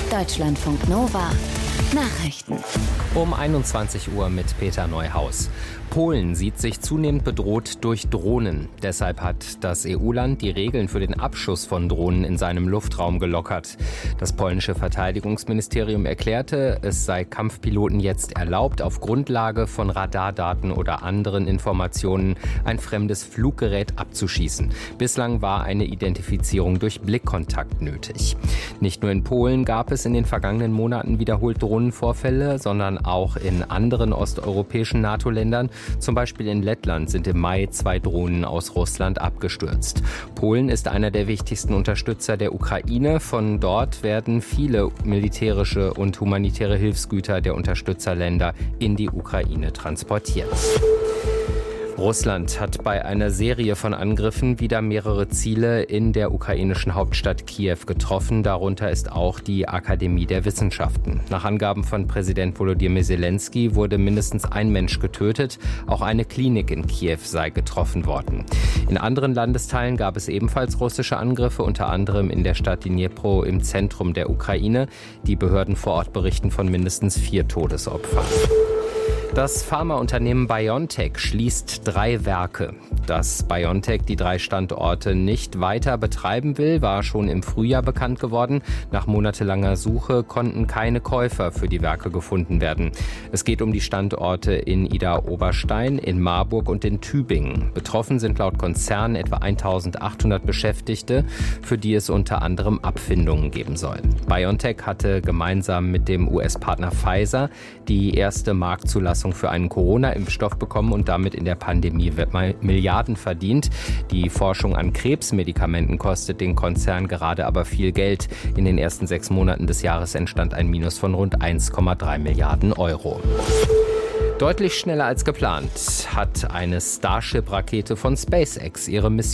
Deutschlandfunk Nova Nachrichten. Um 21 Uhr mit Peter Neuhaus. Polen sieht sich zunehmend bedroht durch Drohnen. Deshalb hat das EU-Land die Regeln für den Abschuss von Drohnen in seinem Luftraum gelockert. Das polnische Verteidigungsministerium erklärte, es sei Kampfpiloten jetzt erlaubt, auf Grundlage von Radardaten oder anderen Informationen ein fremdes Fluggerät abzuschießen. Bislang war eine Identifizierung durch Blickkontakt nötig. Nicht nur in Polen gab es in den vergangenen Monaten wiederholt Drohnenvorfälle, sondern auch in anderen osteuropäischen NATO-Ländern. Zum Beispiel in Lettland sind im Mai 2 Drohnen aus Russland abgestürzt. Polen ist einer der wichtigsten Unterstützer der Ukraine. Von dort werden viele militärische und humanitäre Hilfsgüter der Unterstützerländer in die Ukraine transportiert. Russland hat bei einer Serie von Angriffen wieder mehrere Ziele in der ukrainischen Hauptstadt Kiew getroffen. Darunter ist auch die Akademie der Wissenschaften. Nach Angaben von Präsident Volodymyr Zelensky wurde mindestens ein Mensch getötet. Auch eine Klinik in Kiew sei getroffen worden. In anderen Landesteilen gab es ebenfalls russische Angriffe, unter anderem in der Stadt Dnipro im Zentrum der Ukraine. Die Behörden vor Ort berichten von mindestens 4 Todesopfern. Das Pharmaunternehmen BioNTech schließt 3 Werke. Dass BioNTech die 3 Standorte nicht weiter betreiben will, war schon im Frühjahr bekannt geworden. Nach monatelanger Suche konnten keine Käufer für die Werke gefunden werden. Es geht um die Standorte in Idar-Oberstein, in Marburg und in Tübingen. Betroffen sind laut Konzern etwa 1800 Beschäftigte, für die es unter anderem Abfindungen geben soll. BioNTech hatte gemeinsam mit dem US-Partner Pfizer die erste Marktzulassung für einen Corona-Impfstoff bekommen und damit in der Pandemie Milliarden verdient. Die Forschung an Krebsmedikamenten kostet den Konzern gerade aber viel Geld. In den ersten 6 Monaten des Jahres entstand ein Minus von rund 1,3 Milliarden Euro. Deutlich schneller als geplant hat eine Starship-Rakete von SpaceX ihre Mission